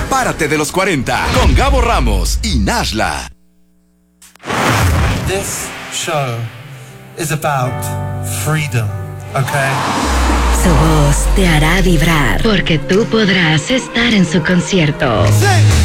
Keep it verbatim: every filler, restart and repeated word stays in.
Sepárate de los cuarenta con Gabo Ramos y Nashla. This show is about freedom, okay? Su voz te hará vibrar porque tú podrás estar en su concierto. Sí.